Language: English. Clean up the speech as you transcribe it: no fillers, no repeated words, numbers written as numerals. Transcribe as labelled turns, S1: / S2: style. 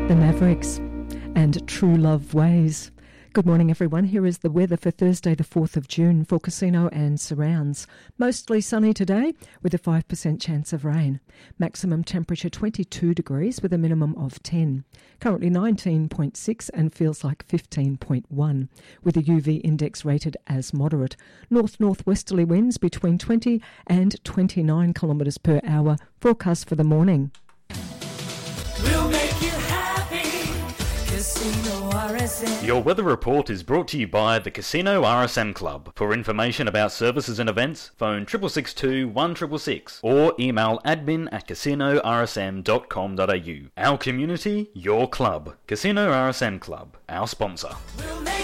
S1: The Mavericks and True Love Ways. Good morning, everyone. Here is the weather for Thursday, the 4th of June for Casino and surrounds. Mostly sunny today with a 5% chance of rain. Maximum temperature 22 degrees with a minimum of 10. Currently 19.6 and feels like 15.1 with a UV index rated as moderate. North-northwesterly winds between 20 and 29 kilometres per hour. Forecast for the morning.
S2: We'll make you happy. Casino RSM.
S3: Your weather report is brought to you by the Casino RSM Club. For information about services and events, phone 6662 1666 or email admin@casinorsm.com.au. Our community, your club. Casino RSM Club, our sponsor.
S2: We'll make